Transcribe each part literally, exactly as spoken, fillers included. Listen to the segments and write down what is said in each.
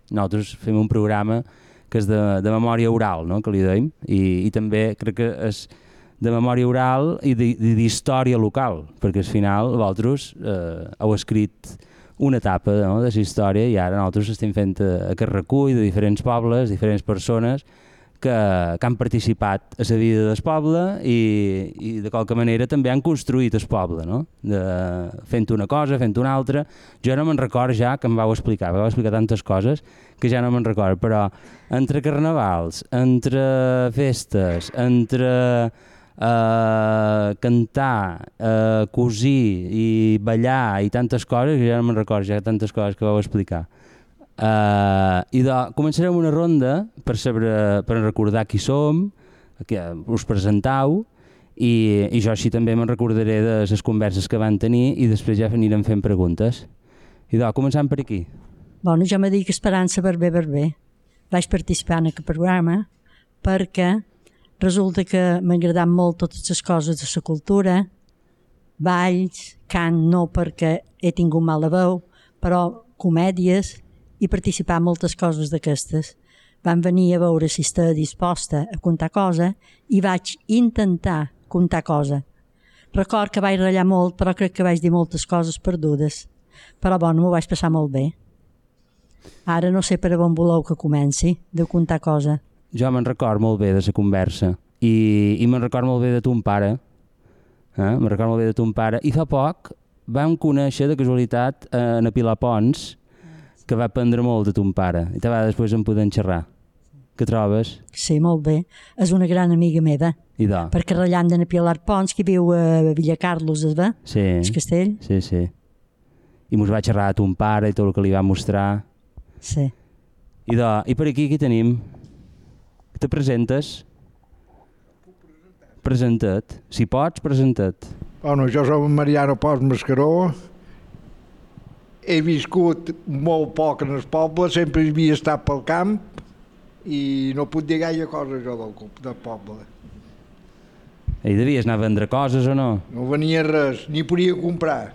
nosaltres fem un programa que és de, de memòria oral, no? Que li deim, i, i també crec que és de memòria oral i d'història local, perquè al final vosaltres eh, heu escrit una etapa, no?, de la història, i ara nosaltres estem fent aquest recull de diferents pobles, diferents persones que, que han participat a la vida del poble i, i de qualque manera també han construït el poble, no? De, fent una cosa, fent una altra. Jo no me'n record ja que em vau explicar, vau explicar tantes coses que ja no me'n record, però entre carnavals, entre festes, entre Uh, cantar, uh, cosir i ballar i tantes coses, que ja no me'n recordo, ja tantes coses que vau explicar. Uh, I de, començarem una ronda per, saber, per recordar qui som, que us presentau, i, i jo així també me'n recordaré de les converses que van tenir i després ja anirem fent preguntes. I de, començant per aquí. Bueno, jo me dic Esperança Barber Barber. Vaig participar en aquest programa perquè resulta que m'han agradat molt totes les coses de la cultura, balls, cant, no perquè he tingut mala veu, però comèdies, i participar en moltes coses d'aquestes. Van venir a veure si estava disposta a contar cosa i vaig intentar contar cosa. Record que vaig ratllar molt, però crec que vaig dir moltes coses perdudes. Però bueno, m'ho vaig passar molt bé. Ara no sé per on voleu que comenci, de contar cosa. Jo me'n record molt bé de la conversa i, i me'n record molt bé de ton pare, eh? me'n record molt bé de ton pare, i fa poc vam conèixer de casualitat en a Pilar Pons, que va aprendre molt de ton pare, i te va després en podem xerrar. Què trobes? Sí, molt bé. És una gran amiga meva. I de? Perquè ratllant d'en Pilar Pons, que viu a Villacarlos, es va? Sí. El castell? Sí, sí. I mos va xerrar de ton pare i tot el que li va mostrar. Sí. I de, i per aquí qui tenim? Te presentes? Presenta't. Si pots, presenta't. Bueno, jo soc Mariano Pons Mascaró. He viscut molt poc en el poble, sempre havia estat pel camp i no puc dir gaire cosa jo del, del poble. I devies anar a vendre coses o no? No venia res, ni podia comprar.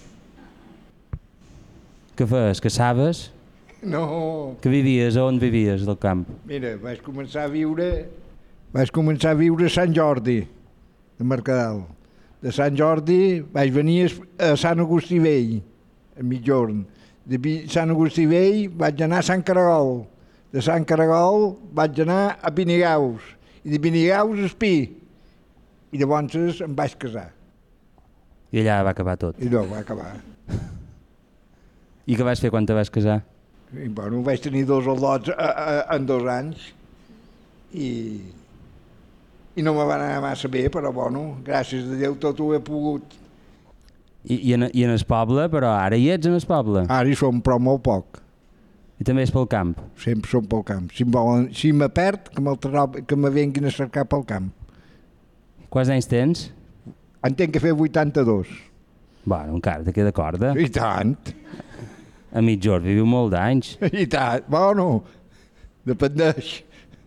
Què fes? Caçaves? No. Que vivies? A on vivies del camp? Mira, vaig començar a viure vaig començar a viure a Sant Jordi, de Mercadal. De Sant Jordi vaig venir a Sant Agustí Vell, a mitjorn. De Sant Agustí Vell vaig anar a Sant Caragol. De Sant Caragol vaig anar a Pinigaus. I de Pinigaus a Espí. I llavors em vaig casar. I allà va acabar tot? I no, va acabar. I què vas fer quan te vas casar? I, bueno, vaig tenir dos al·lots a, a, en dos anys i, i no me va anar massa bé, però bueno, gràcies a Déu tot ho he pogut. I, i, en, I en el poble, però ara hi ets en el poble? Ara hi som, però molt poc. I també és pel camp? Sempre som pel camp. Si, volen, si me perd, que me, que me venguin a cercar pel camp. Quants anys tens? Entenc que fer vuitanta-dos. Bueno, encara te queda corda. I tant. A mitjorn viviu molt d'anys. I tant. Bueno, dependeix.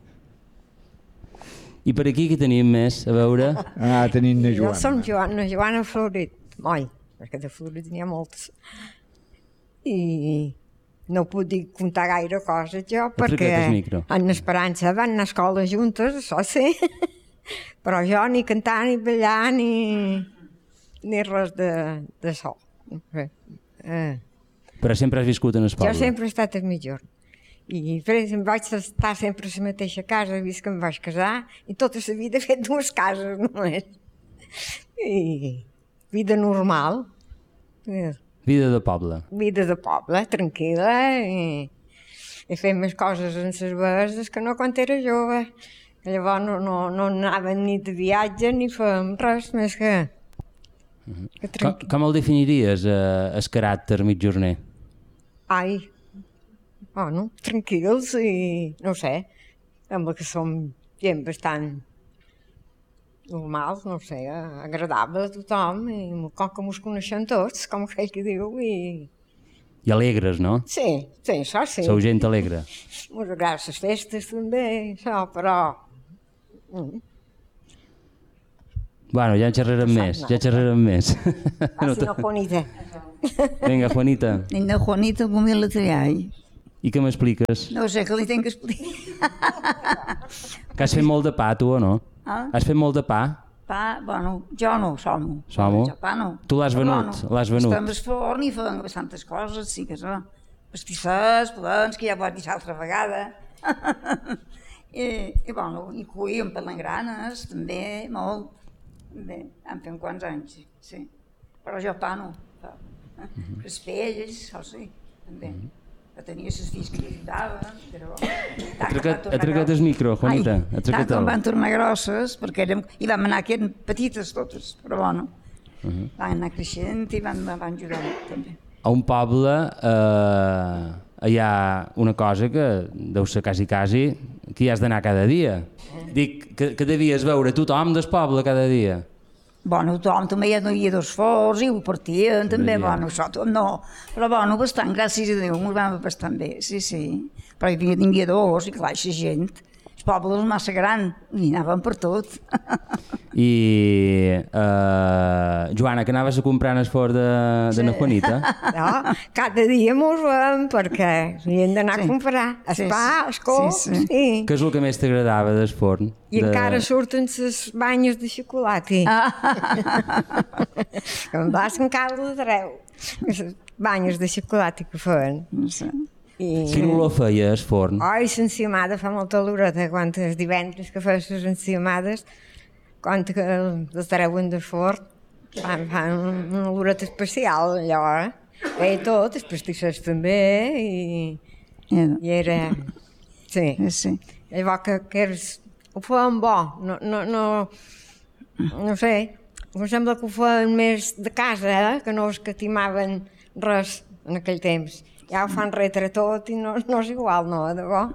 I per aquí qui tenim més, a veure? Ah, tenim na Joana. Jo som Joana, Joana Florit, moi, perquè de Florit n'hi ha moltes. I no puc dir contar gaire coses jo, perquè en Esperança van anar a escola juntes, això sí, però jo ni cantar, ni ballar, ni, ni res d'això. Eh. Però sempre has viscut en el poble? Jo sempre he estat a mitjorn. I per exemple, vaig estar sempre a la mateixa casa, vist que em vaig casar, i tota la vida he fet dues cases només. I vida normal. Vida de poble. Vida de poble, tranquil·la. I he fet més coses en les veses que no quan era jove. Llavors no, no, no anaven ni de viatge ni fèiem res més que... Uh-huh. que com, com el definiries, eh, el caràcter mitjorner? Ai, bueno, tranquils i no sé, sembla que som gent bastant normals, no sé, agradable a tothom, i com que mos coneixem tots, com aquell que diu, i... I alegres, no? Sí, sí, això sí. Sou gent alegre. Mos agraden les festes també, això, però... Mm. Bueno, ja en xerrarem més, ja xerrarem més. Ah, no, Juanita. Vinga, Juanita. Vinga, Juanita, com la triai. I què m'expliques? No sé què li tinc que explicar. Que has fet molt de pa, tu, o no? Ah? Has fet molt de pa? Pa, bueno, jo no, som-ho. Som-ho? Jo pa no. Tu l'has venut? L'has venut? Estem al forn i fem bastantes coses, sí que sí. Pastissers, plens, que ja ho vaig dir l'altra vegada. I, i, bueno, i cuir amb palangranes, també, molt. Bé, en fem quants anys, sí. Però jo pa no. Crespells, això sí, també. Que tenia les filles que li ajudaven, però... Ha trecat el micro, Juanita. Ai, tant com van tornar grosses, perquè érem... I vam anar que eren petites totes, però bueno. Van anar creixent i van, van ajudar també. A un poble eh, hi ha una cosa que deu ser quasi, quasi, que hi has d'anar cada dia. Dic que, que devies veure tothom del poble cada dia. Bueno, tothom també hi havia dos forts i ho partien també, bueno, això tot no. Però bueno, bastant, gràcies a Déu, m'ho vam bastant bé, sí, sí. Però hi havia, hi havia dos i clar, la gent, el poble és massa gran, i anàvem per tot. I, uh, Joana, que anaves a comprar el forn de, de na Juanita? No, cada dia mos veiem perquè havíem d'anar sí. a comprar el sí, pa, els cols, sí, sí. sí. sí. Què és el que més t'agradava del forn? I de... encara surten les banyes de xocolata. Ah. Que em vas en caldo de dreu. Les banyes de xocolata que feien. No sé. I... Quin olor feia el forn? Ai, l'enciamada fa molta oloreta. Quan els divendres que feien les enciamades, quan que les treuen del forn, fan, fan una oloreta especial, allò, eh? Feia tot, els pastissers també, i, i era... Sí, sí. Llavors que, que eres... ho feien bo, no, no, no, no sé, em sembla que ho feien més de casa, eh? Que no es catimaven res en aquell temps. Ja ho fan retre tot i no, no és igual, no, de bo.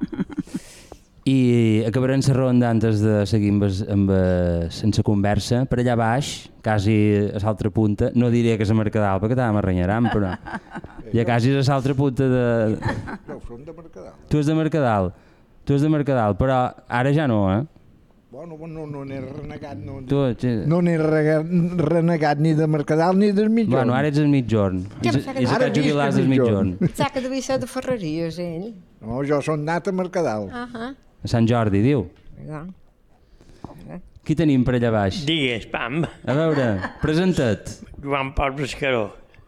I acabarem la ronda antes de seguir amb, es, amb es, sense conversa. Per allà baix, quasi a l'altra punta, no diria que és a Mercadal, perquè t'ha m'arranyaran, però ja quasi és a l'altra punta de... No, som de Mercadal. Tu és de Mercadal, tu és de Mercadal, però ara ja no, eh? Bueno, no, no n'he renegat, no, tu, sí. no n'he renegat ni de Mercadal ni del Mitjorn. Bueno, ara ets el Mitjorn. I ja t'has jubilat del Mitjorn. Pensava que devia ser de Ferreries, ell. No, jo som nat a Mercadal. Uh -huh. A Sant Jordi, diu. Ja. Qui tenim per allà baix? Digues, pam. A veure, presenta't. Joan Pol Pescaró.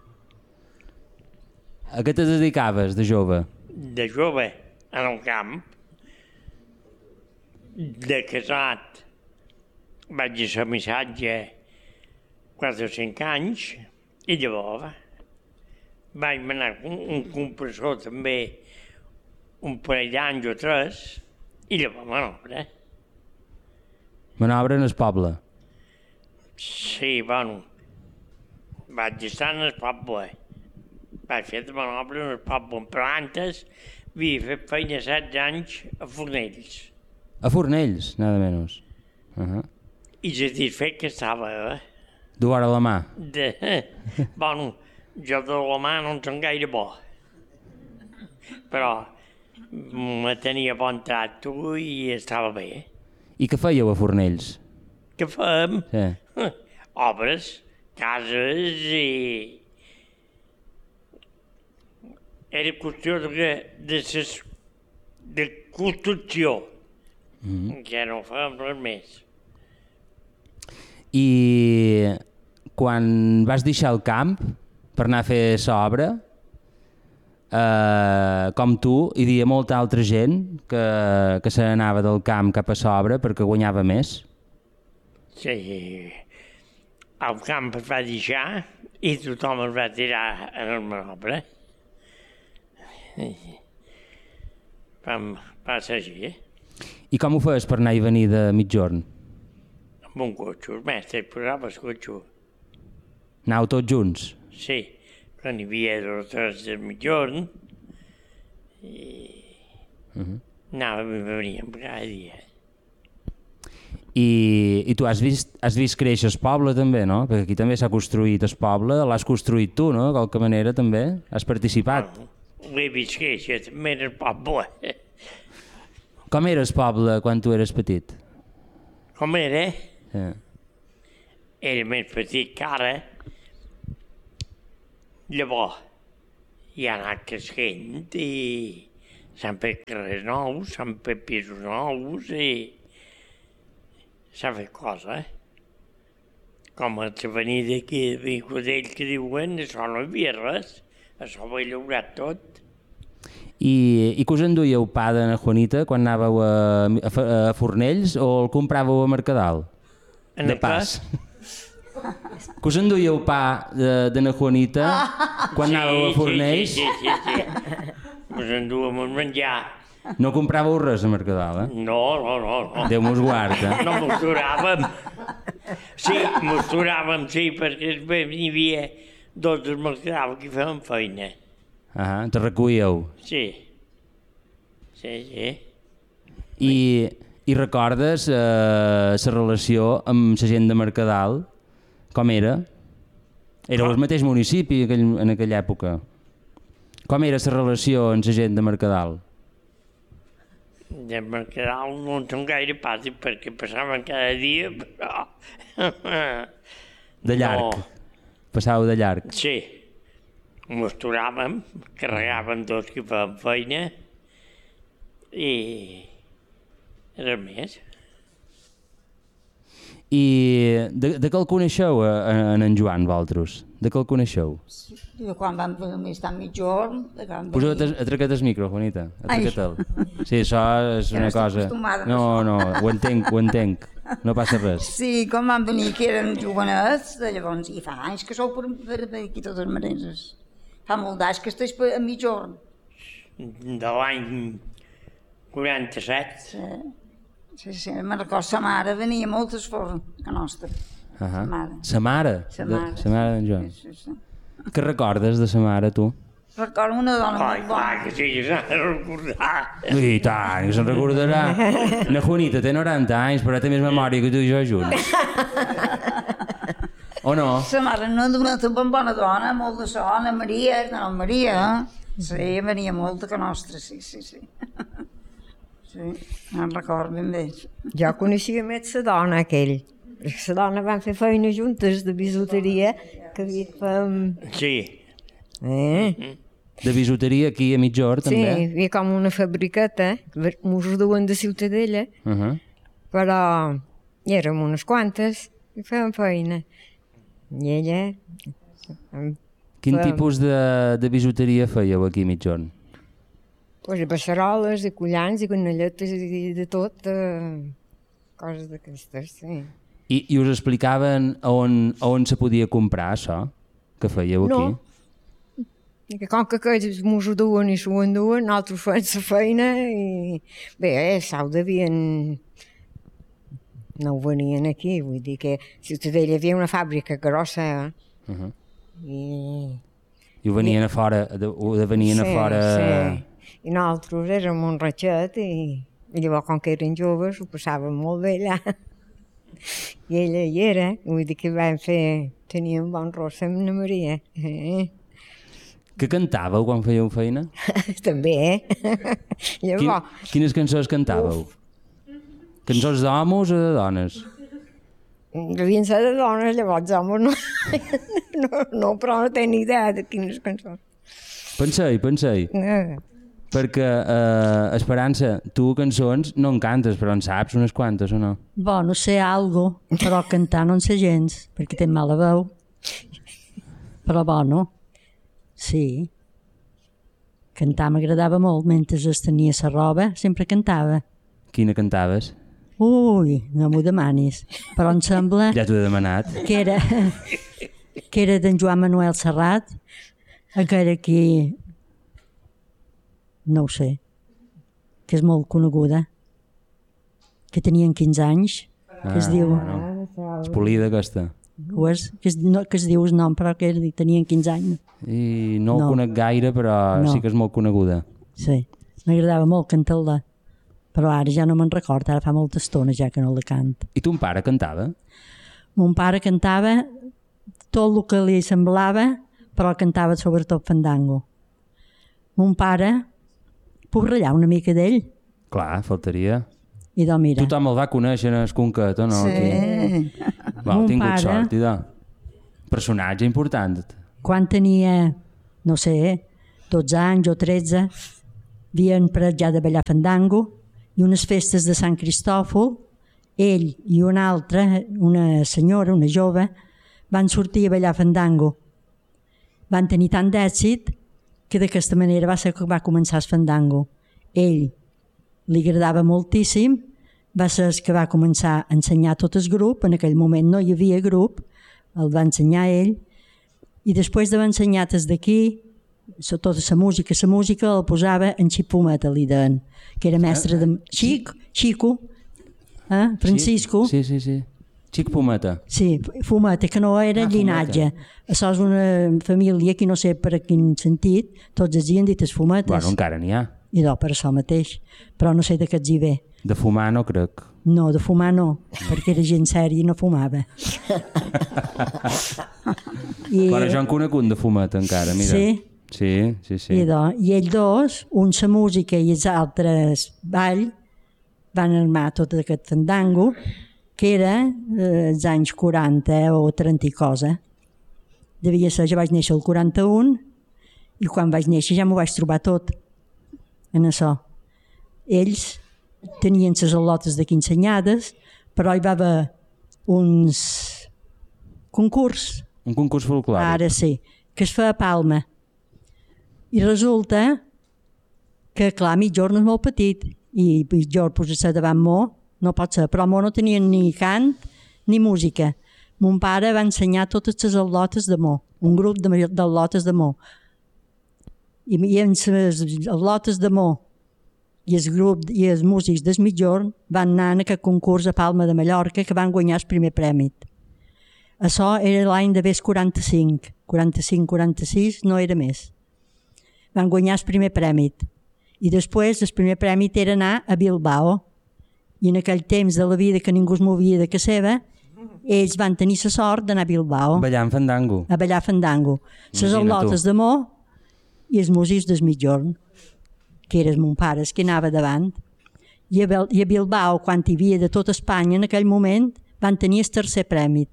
A què te dedicaves de jove? De jove, en el camp. De casat vaig a ser missatge quatre o cinc anys i llavors vaig anar un, un compressor també un parell d'anys o tres i llavors manobra. Manobra en el poble? Sí, bueno, vaig estar en el poble. Vaig fer de manobra en el poble, però antes havia fet feina setze anys a Fornells. A Fornells, nada menos. Uh -huh. I satisfet que estava, eh? Dur a la mà. De... Bueno, jo de la mà no en som gaire bo. Però me tenia bon tracto i estava bé. I què fèieu a Fornells? Què fem? Sí. Obres, cases i... Era qüestió de, de, ses... de construcció. Mm-hmm. Ja no fem res més. I quan vas deixar el camp per anar a fer l'obra, eh, com tu, hi havia molta altra gent que, que se n'anava del camp cap a l'obra perquè guanyava més? Sí, el camp es va deixar i tothom es va tirar en el manobre. Vam, va ser així, eh? I com ho fes per anar i venir de mitjorn? Amb un cotxe, el mestre posava el cotxe. Anàveu tots junts? Sí, quan hi havia dos o tres de mitjorn i uh -huh. anàvem i veníem cada dia. I, i tu has vist, has vist créixer el poble també, no? Perquè aquí també s'ha construït el poble, l'has construït tu, no? De qualque manera també, has participat. Bueno, l'he vist créixer també en el poble. Com era el poble quan tu eres petit? Com era? Sí. Era més petit que ara. Llavors, hi ha anat creixent i s'han fet carrers nous, s'han fet pisos nous i s'ha fet cosa, eh? Com a l'avenida aquí de Bicodell que diuen, això no hi havia res, això ho he llaurat tot. I, i que us enduíeu pa de na Juanita quan anàveu a, a, a Fornells o el compràveu a Mercadal? En de pas. Que us enduíeu pa de, de na Juanita quan sí, anàveu a Fornells? Sí, sí, sí, sí. Us enduem el menjar. No compràveu res a Mercadal, eh? No, no, no. no. Déu mos guard, eh? No mosturàvem. Sí, mosturàvem, sí, perquè hi havia dos del Mercadal que feien feina. Ah, te recuíeu. Sí. Sí, sí. I, i recordes la eh, relació amb la gent de Mercadal? Com era? Era el mateix municipi aquell, en aquella època. Com era la relació amb la gent de Mercadal? De Mercadal no en són gaire pàtils perquè passaven cada dia, però... De llarg? No. Passàveu de llarg? Sí. Mosturàvem, carregàvem dos que feien feina i res més. I de, de què el coneixeu, en en Joan, vosaltres? De què el coneixeu? De quan vam venir estar mitjorn... Posa't, atraca't el micro, Juanita, atraca't-el. Sí, això és una no cosa... No, no, ho entenc, ho entenc, no passa res. Sí, quan vam venir que eren jovenets, de llavors, i fa anys que sou per, per, per aquí totes maneres. Fa molt d'anys que estàs per, a mitjorn. De l'any quaranta-set. Sí. Sí, sí, me'n recordo, sa mare venia moltes fora, a nostra. Uh -huh. Sa mare. Sa mare? Sa mare. Sa mare d'en Joan. Sí, sí, sí. Què recordes de sa mare, tu? Recordo una dona Ai, molt clar, bona. que sí, que s'ha de recordar. I tant, que se'n recordarà. Na Juanita té noranta anys, però té més memòria que tu i jo junts. O no? Sa mare no una tan bona dona, molt de son, a Maria, no, Maria. Sí, venia molta que nostra, sí, sí, sí. Sí, me'n recordo ben bé. Jo coneixia més la dona aquell. Perquè la dona van fer feina juntes de bisuteria que havia fet... Sí. Eh? De bisuteria aquí a mitjorn, Sí, també? hi havia com una fabriqueta, que mos ho duen de Ciutadella, Uh -huh. però hi érem unes quantes i fèiem feina. I ella... Quin Fem. tipus de, de bisuteria fèieu aquí a mitjorn? Pues, passaroles, i collants, i canelletes, i de tot, eh, coses d'aquestes, sí. I, I us explicaven a on, a on se podia comprar això que fèieu aquí? No. I que com que aquells mos ho duen i s'ho enduen, nosaltres fem la feina i... Bé, eh, s'ho devien... No ho venien aquí, vull dir que a Ciutadella hi havia una fàbrica grossa, eh? Uh -huh. I... I ho venien a fora, de, ho de venien a fora... Sí. I nosaltres érem un ratxet i, i llavors, com que eren joves, ho passàvem molt bé allà. I ella hi era, vull dir que vam fer... Teníem bon rossa amb na Maria. Eh? Què cantàveu quan fèieu feina? També, eh? Llavors... Quin, quines cançons cantàveu? Uf. Cançons d'homes o de dones? Devien ser de dones, llavors homes no, no, no, però no tenc ni idea de quines cançons. Pensei, pensei. No. Perquè, eh, Esperança, tu cançons no en cantes, però en saps unes quantes o no? Bueno, sé algo, però cantar no en sé gens, perquè té mala veu. Però bueno, sí. Cantar m'agradava molt, mentre es tenia la roba, sempre cantava. Quina cantaves? Ui, no m'ho demanis, però em sembla Ja t'ho he demanat. que era, que era d'en Joan Manuel Serrat, encara aquí, no ho sé, que és molt coneguda, que tenien quinze anys, que es diu... No. És polida aquesta. Ho és, que, es, no, que es diu el nom, però que tenien quinze anys. I no, no. No. el conec gaire, però No. sí que és molt coneguda. Sí, m'agradava molt cantar-la, però ara ja no me'n recordo, ara fa molta estona ja que no la cant. I ton pare cantava? Mon pare cantava tot el que li semblava, però cantava sobretot fandango. Mon pare, puc ratllar una mica d'ell? Clar, faltaria. I doncs mira, Tothom el va conèixer en el Conquet, o no? Sí. Aquí? Va, Mon he tingut pare- sort, idò. Personatge important. quan tenia, no sé, dotze anys o tretze, havien parat ja de ballar fandango, i unes festes de Sant Cristòfol, ell i una altra, una senyora, una jove, van sortir a ballar fandango. Van tenir tant d'èxit que d'aquesta manera va ser que va començar el fandango. Ell li agradava moltíssim, va ser el que va començar a ensenyar tot el grup, en aquell moment no hi havia grup, el va ensenyar ell, i després d'haver ensenyat des d'aquí, tota la música, la música el posava en Xipometa, li deien, que era mestre de... Xic, Xico, eh? Francisco. Sí, sí, sí. Xic Pometa. Sí, Fumeta, que no era ah, llinatge. Això és una família que no sé per a quin sentit, tots els havien dit els fumetes. Bueno, encara n'hi ha. I no, per això mateix, però no sé de què els hi ve. De fumar no crec. No, de fumar no, perquè era gent sèria i no fumava. I... Bueno, jo en conec un de fumet encara, mira. Sí? Sí, sí, sí. I, do, i ells dos, un la música i els altres ball, van armar tot aquest fandango, que era eh, els anys quaranta o trenta i cosa. Devia ser, jo vaig néixer el quaranta-un i quan vaig néixer ja m'ho vaig trobar tot en això. Ells tenien les al·lotes de quinceanyades, però hi va haver uns concurs. Un concurs folclòric. Ara sí, que es fa a Palma. I resulta que, clar, Migjorn és molt petit i Migjorn posar-se davant mo no pot ser, però mo no tenien ni cant ni música. Mon pare va ensenyar totes les al·lotes de mo, un grup d'al·lotes de mo. I, i en les al·lotes de mo i el grup i els músics del Migjorn van anar en aquest concurs a Palma de Mallorca que van guanyar el primer premi. Això era l'any de vés quaranta-cinc, quaranta-cinc quaranta-sis, no era més. Van guanyar el primer premi. I després el primer premi era anar a Bilbao. I en aquell temps de la vida que ningú es movia de casa seva, ells van tenir la sort d'anar a Bilbao. Ballant fandango. A ballar fandango. Les al·lotes de mo i els músics del Migjorn, que eren mon pare, que anava davant. I a, I a Bilbao, quan hi havia de tota Espanya, en aquell moment, van tenir el tercer premi.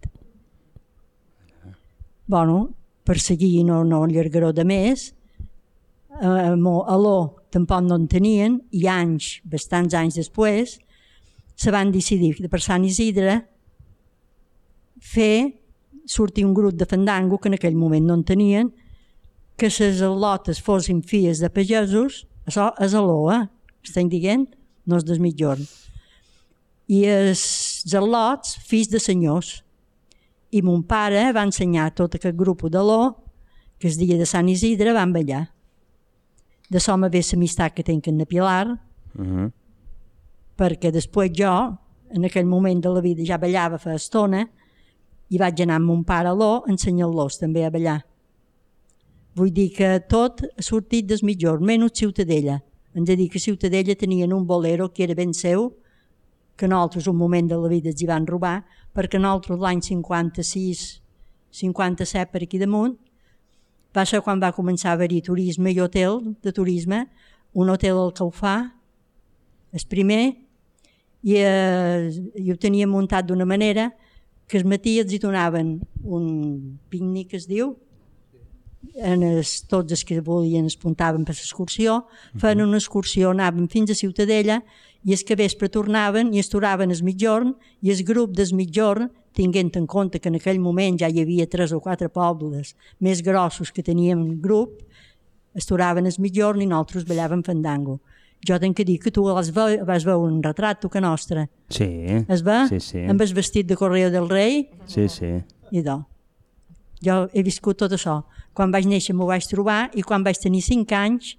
Bueno, per seguir no, no allargaró de més, a, a l'O tampoc no en tenien, i anys, bastants anys després, se van decidir de per Sant Isidre fer sortir un grup de fandango que en aquell moment no en tenien, que les al·lotes fossin filles de pagesos, això és a l'O, eh? Estem dient? No és del Migjorn. I els al·lots, fills de senyors. I mon pare va ensenyar tot aquest grup de l'O, que el dia de Sant Isidre van ballar. De això me ve l'amistat que tinc amb la Pilar, uh -huh. perquè després jo, en aquell moment de la vida, ja ballava fa estona i vaig anar amb mon pare a l'O ensenyant-los també a ballar. Vull dir que tot ha sortit del Migjorn, menys Ciutadella. Hem de dir que Ciutadella tenien un bolero que era ben seu, que nosaltres un moment de la vida ens hi van robar, perquè nosaltres l'any cinquanta-sis cinquanta-set per aquí damunt va ser quan va començar a haver-hi turisme i hotel de turisme, un hotel al Caufà, el primer, i, eh, i ho tenia muntat d'una manera que els matí els hi donaven un pícnic, es diu, en els, tots els que volien es puntaven per l'excursió, feien una excursió, anaven fins a Ciutadella i els que vespre tornaven i es turaven el Migjorn i el grup del Migjorn, tinguent en compte que en aquell moment ja hi havia tres o quatre pobles més grossos que teníem grup, es turaven el Migjorn i nosaltres ballàvem fandango. Jo tinc que dir que tu vas veure, vas veure un retrat, tu que nostre. Sí. Es va? Sí, sí. Amb el vestit de Correo del Rei. Sí, sí. I do. Jo he viscut tot això. Quan vaig néixer m'ho vaig trobar i quan vaig tenir cinc anys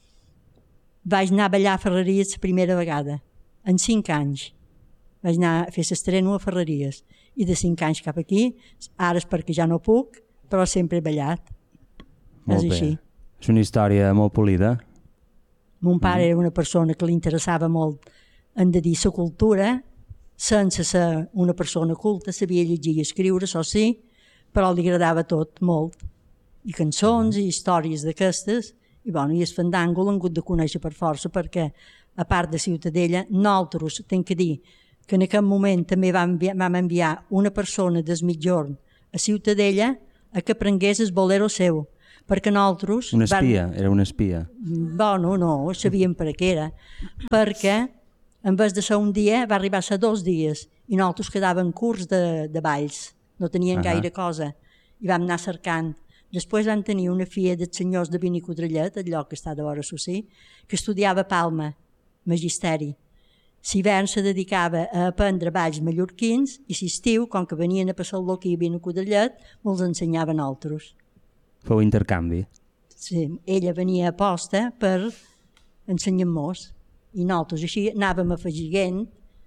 vaig anar a ballar a Ferreries la primera vegada. En cinc anys. Vaig anar a fer l'estreno a Ferreries. I de cinc anys cap aquí, ara és perquè ja no puc, però sempre he ballat. Molt és bé. així. És una història molt polida. Mon pare mm. era una persona que li interessava molt en de dir la cultura, sense ser una persona culta, sabia llegir i escriure, això sí, però li agradava tot molt. I cançons i històries d'aquestes, i, bueno, i el fandango l'han hagut de conèixer per força perquè, a part de Ciutadella, nosaltres, tinc que dir, que en aquest moment també vam enviar, vam enviar una persona del Migjorn a Ciutadella a que prengués el bolero seu, perquè nosaltres... Una espia, van... era una espia. Bueno, no, sabíem per què era, perquè en vez de ser un dia va arribar a ser dos dies i nosaltres quedàvem curts de, de balls, no tenien uh -huh. gaire cosa, i vam anar cercant. Després van tenir una filla dels senyors de Benicotrellet, el lloc que està de vora Socí, que estudiava a Palma, magisteri. L'hivern se dedicava a aprendre balls mallorquins i l'estiu, com que venien a passar-lo aquí a Benicotrellet, me'ls ensenyaven altres. Fou intercanvi. Sí, ella venia a posta per ensenyar-nos i nosaltres així anàvem afegint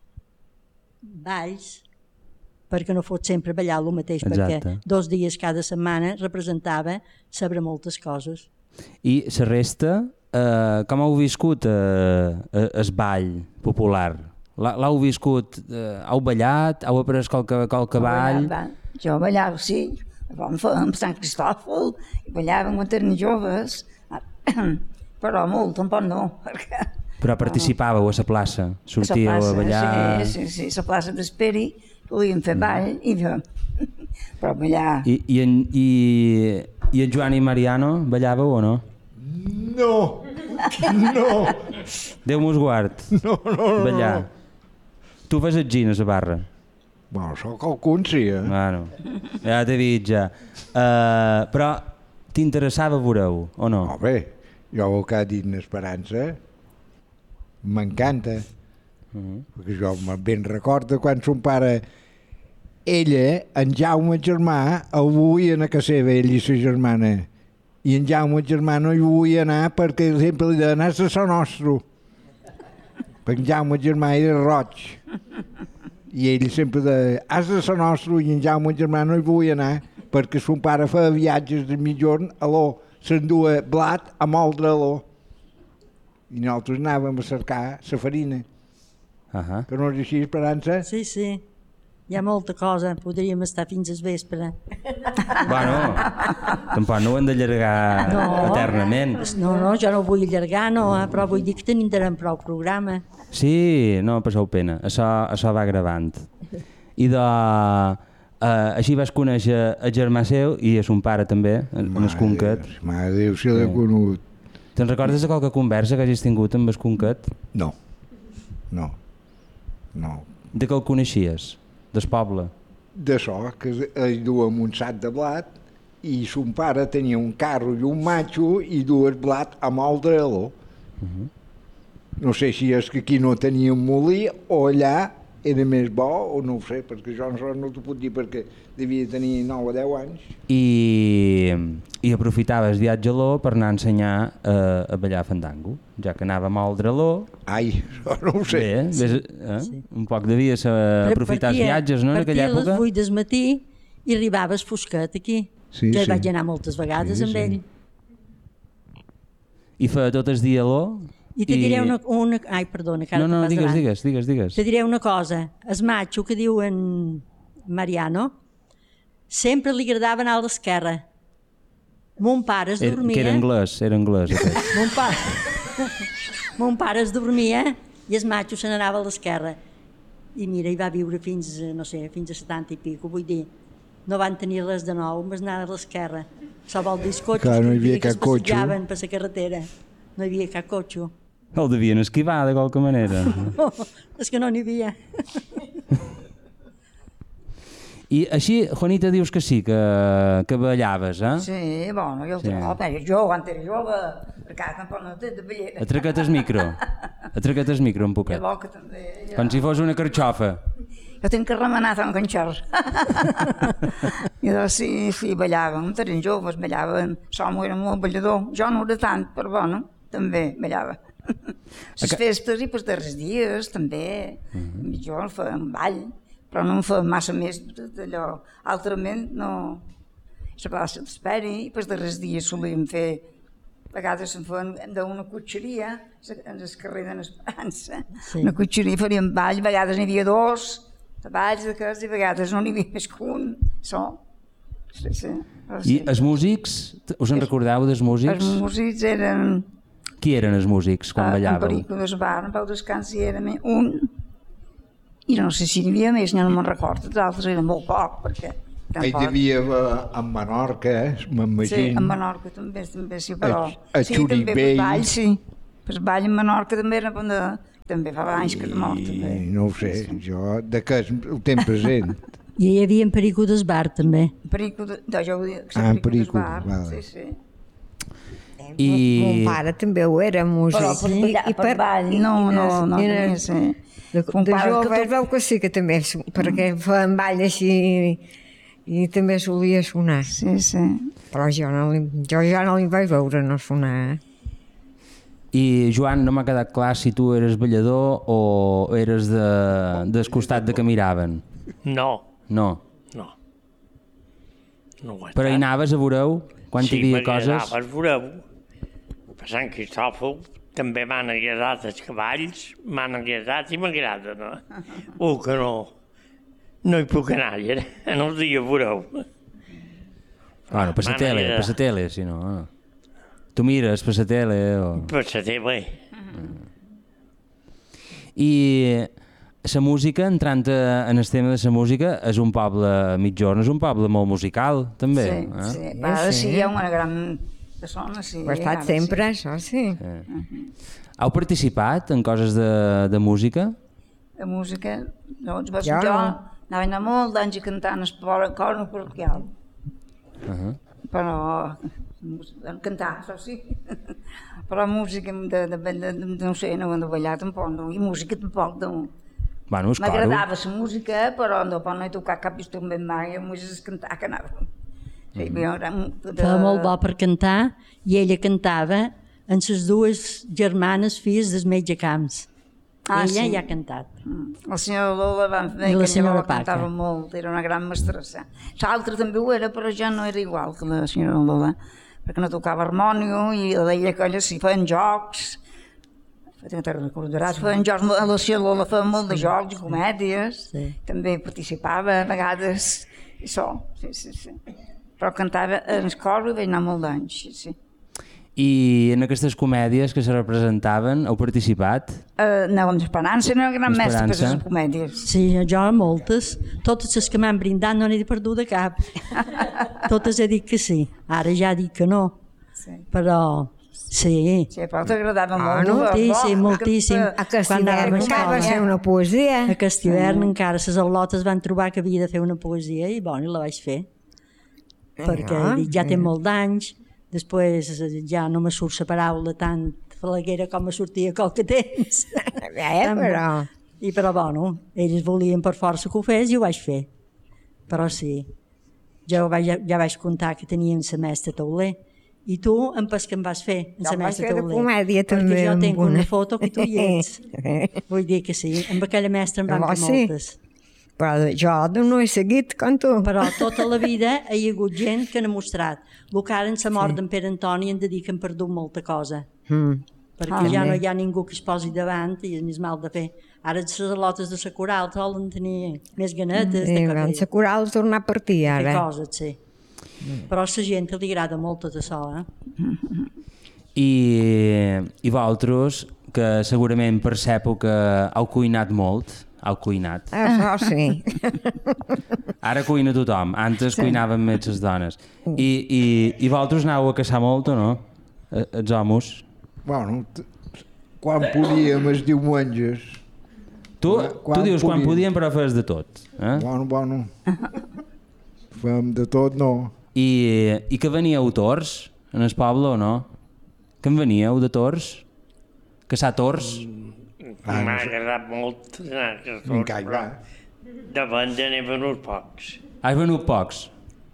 balls perquè no fos sempre ballar el mateix. Exacte. Perquè dos dies cada setmana representava saber moltes coses. I la resta, eh, com heu viscut eh, el ball popular? L'heu viscut, eh, heu ballat, heu après qualque, qualque ball? Ballat, jo ballava, sí, vam fer amb Sant Cristòfol, i ballàvem quan eren joves, però molt, tampoc no, perquè... Però participàveu a la plaça, sortíeu a, plaça, a ballar... Sí, sí, sí, a la plaça d'Esperi, podíem fer ball i fer... però ballar... I, i, en, i, I en Joan i Mariano ballàveu o no? No, no. Déu mos guard. No, no, no. Ballar. No. Tu fas el gin a la barra? Bueno, sóc algun, sí, eh? Bueno, ja t'he dit ja. Uh, però t'interessava veure-ho, o no? No, bé, jo el que ha dit l'Esperança m'encanta. Uh -huh. Perquè jo ben recordo quan son pare, ella, en Jaume germà, el volien a casa seva, ell i sa germana. I en Jaume germà no hi volia anar perquè sempre li deia anar a Sa Nostra. Perquè en Jaume germà era roig. I ell sempre deia, has de Sa Nostra, i en Jaume germà no hi volia anar perquè son pare feia viatges de mitjorn a l'O, s'endua blat a moldre a l'O. I nosaltres anàvem a cercar la farina. Uh -huh. Que no és així, Esperança? Sí, sí. Hi ha molta cosa, podríem estar fins al vespre. Bueno, tampoc no ho hem d'allargar no, eternament. No, no, jo no ho vull allargar, no, eh? Però vull dir que tindrem prou programa. Sí, no passeu pena, això, això va gravant. I de, uh, així vas conèixer el germà seu i a son pare també, en el Conquet. Mare de Déu, si l'he conegut. Te'n recordes de qualque conversa que hagis tingut amb el Conquet? No, no, no. De què el coneixies? Del poble? D'això, que ell duia un sac de blat i son pare tenia un carro i un matxo i dues blat a moldre-lo. Uh -huh. No sé si és que aquí no tenia un molí o allà era més bo o no ho sé, perquè jo no, no t'ho puc dir perquè devia tenir nou o deu anys. I, i aprofitaves viatge a l'O per anar a ensenyar a, a ballar fandango, ja que anava a moldre a l'O. Ai, això no ho sé. Bé, ves, eh? sí. Un poc devies aprofitar els viatges, no, en aquella època? Partia a les vuit del matí i arribaves fosquet aquí. Sí, jo hi sí. vaig anar moltes vegades sí, amb sí. ell. I feia tot el dia a l'O? I te diré I... una, una... Ai, perdona, que ara no, no, digues, davant. digues, digues, digues. Te diré una cosa. El matxo que diu en Mariano sempre li agradava anar a l'esquerra. Mon pare es dormia... Que era anglès, era anglès. Mon pare... Mon pare es dormia i el matxo se n'anava a l'esquerra. I mira, hi va viure fins, no sé, fins a setanta i pico. Vull dir, no van tenir res de nou, mas anar a l'esquerra. Això vol dir els cotxes Clar, no hi havia que es cap cotxe. passejaven per la carretera. No hi havia cap cotxe. El devien esquivar de qualque manera. No, és que no n'hi havia. I així, Juanita, dius que sí, que, que ballaves, eh? Sí, bueno, jo, sí. jo, jo quan era jove, perquè tampoc no té de ballera. Atraca't el micro, atraca't el micro un poquet. Jo, també, jo... Com si fos una carxofa. Jo tinc que remenar tant canxar. I doncs sí, sí, ballàvem, eren joves, ballàvem, som era molt ballador, jo no era tant, però bueno, també ballava. Les festes i els darrers dies també, jo fèiem ball, però no en fèiem massa més d'allò. Altrament no, la plaça d'Esperi i els darrers dies solíem fer, a vegades en feien d'una cotxeria, en el carrer de l'Esperança, una cotxeria, faríem ball, a vegades n'hi havia dos, de balls d'aquests, i a vegades no n'hi havia més que un, so. Sí, sí. I els músics, us en recordeu dels músics? Els músics eren... Qui eren els músics quan ballàveu? En Perico d'Esbar, en Pau Descans hi era un, i no sé si n'hi havia més, ja no me'n recordo, els altres eren molt poc, perquè Hi devia haver a Menorca, eh? Sí, a Menorca també, també sí, però... A, a sí, també per ball, sí. Per ball a Menorca també era de... també fa anys que és mort, també. No ho sé, jo de què ho tenc present. I hi havia en Perico d'Esbar, també. Perico de... No, jo ho dic, ah, Perico d'Esbar, vale. Sí, sí. I... Mon pare també ho era, músic. Però per, sí? per, per ball, no, no, no, no, sí. De, de jove es veu que sí que també, perquè feien ball així i també solia sonar. Sí, sí. Però jo no li, jo ja no li vaig veure no sonar. I, Joan, no m'ha quedat clar si tu eres ballador o eres de, del costat de que miraven. No. No. No. No ho he Però hi anaves a veureu quan sí, hi havia coses? Sí, anaves a veureu. Per Sant Cristòfol també m'han agradat els cavalls, m'han agradat i m'agrada, no? Uh, que no, no hi puc anar, eh? No us dia veureu. Bueno, per la tele, per la tele, si no. no. Tu mires per la tele o... Per la tele. Mm. I la música, entrant en el tema de la música, és un poble mitjorn, és un poble molt musical, també. Sí, eh? sí, a vegades sí, hi ha una gran... Persona, sí, ho ha estat sempre, sí. Això sí. sí. Uh-huh. Heu participat en coses de, de música? De música? Doncs jo, jo no. Anava a anar molt d'anys a cantar en el cor parroquial. Uh-huh. Però... cantar, això sí. Però música, de, de, de, de, no sé, no de ballar tampoc, no. I música tampoc, no. Bueno, m'agradava la música, però no, no he tocat cap instrument mai, només és cantar que anava. Sí, mm-hmm. de... Feia molt bo per cantar i ella cantava amb les dues germanes filles del metge Camps. Ah, ella sí. Ja ha cantat. Mm. La senyora Lola va fer que ella cantava molt, era una gran mestressa. L'altra també ho era, però ja no era igual que la senyora Lola, perquè no tocava harmònio i deia que ella sí feien jocs. Te'n recordaràs, feien jocs, la senyora Lola feia molt de jocs i comèdies, sí. També participava a vegades, i això, sí, sí, sí. Però cantava en el cor i vaig anar molt d'anys, sí, sí. I en aquestes comèdies que se representaven, heu participat? Uh, no, amb Esperança no era gran mestre per les comèdies. Sí, jo moltes. Totes les que m'han brindat no n'he perdut de cap. Totes he dit que sí. Ara ja dic que no. Sí. Però sí. Sí, però t'agradava ah, molt. No, moltíssim, moltíssim. A Castivern encara va fer una poesia. A Castivern encara les al·lotes van trobar que havia de fer una poesia i bon, i la vaig fer. Perquè ah, dic, ja té molt d'anys, després ja no me surt la paraula tan falaguera com me sortia qualque temps. Eh, però... I però, bueno, ells volien per força que ho fes i ho vaig fer. Però sí, jo vaig, ja vaig contar que tenien la mestra Tauler i tu en pas que em vas fer en la mestra Tauler. Jo vaig fer de comèdia també. Perquè jo tinc una, una foto que tu hi ets. Vull dir que sí, amb aquella mestra em van fer moltes. Però jo no he seguit com tu. Però tota la vida hi ha hagut gent que n'ha mostrat. El que ara en la mort sí. d'en Pere Antoni hem de dir que hem perdut molta cosa. Mm. Perquè ah, ja no hi ha ningú que es posi davant i és més mal de fer. Ara les al·lotes de la coral solen tenir més ganetes. Sí, de la coral torna a partir ara. Que coses, sí. Mm. Però a la gent li agrada molt tot això. Eh? I, I vosaltres, que segurament per l'època heu cuinat molt, heu cuinat. Això sí. Ara cuina tothom, antes sí. Cuinaven més les dones. I, i, i vosaltres aneu a caçar molt o no? Els homes? Bueno, quan podíem els diumenges. Tu, quan tu dius podíem. Quan podíem però fes de tot. Eh? Bueno, bueno. Fem de tot, no. I, i que veníeu tors en el poble o no? Que en veníeu de tors? Caçar tors? Mm. Ah, m'ha agradat molt anar a tors, però de venda n'he venut pocs. Has venut pocs?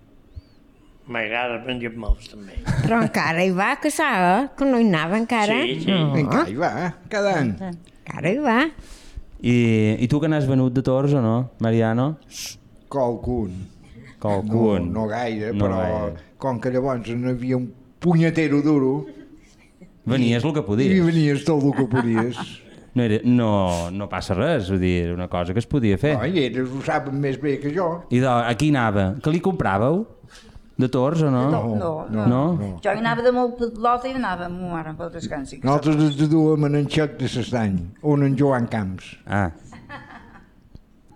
M'agrada vendre molts, també. Però encara hi va a caçar, eh? Que no hi anava encara. Sí, sí. No. Encara hi va, cada any. Encara hi va. I, i tu que n'has venut de tors o no, Mariano? Qualcun. Qualcun. No, no gaire, no però gaire. Com que llavors no hi havia un punyetero duro... Venies el que podies. I venies tot el que podies. No, era, no, no passa res, vull dir, era una cosa que es podia fer. No, i ells ho saben més bé que jo. I de, aquí anava. Que li compràveu? De tors o no? No, no. no. no? no. Jo hi anava de molt pilota i anava amb un ara pel descansi. Nosaltres ens duem en en Xec de l'Estany, on en Joan Camps. Ah.